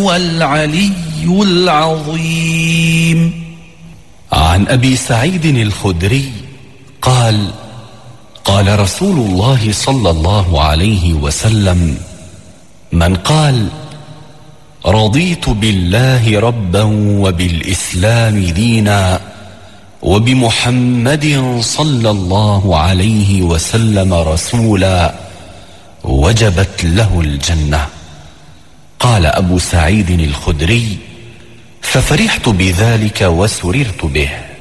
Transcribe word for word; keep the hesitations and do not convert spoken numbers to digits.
وهو العلي العظيم. عن أبي سعيد الخدري قال: قال رسول الله صلى الله عليه وسلم: من قال رضيت بالله ربا وبالإسلام دينا وبمحمد صلى الله عليه وسلم رسولا وجبت له الجنة. قال أبو سعيد الخدري: ففرحت بذلك وسررت به.